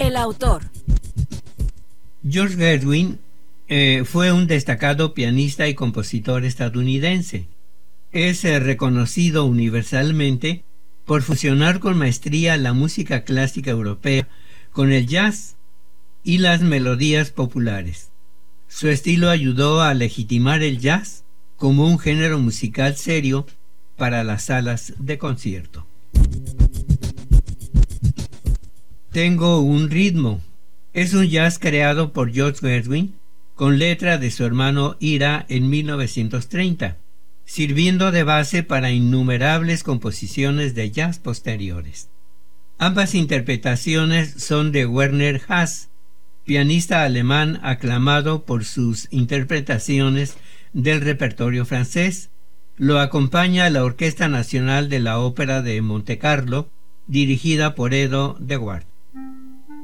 El autor. George Gershwin fue un destacado pianista y compositor estadounidense. Es reconocido universalmente por fusionar con maestría la música clásica europea con el jazz y las melodías populares. Su estilo ayudó a legitimar el jazz como un género musical serio para las salas de concierto. Tengo un ritmo. Es un jazz creado por George Gershwin con letra de su hermano Ira en 1930, sirviendo de base para innumerables composiciones de jazz posteriores. Ambas interpretaciones son de Werner Haas, pianista alemán aclamado por sus interpretaciones del repertorio francés. Lo acompaña la Orquesta Nacional de la Ópera de Montecarlo, dirigida por Edo de Waard.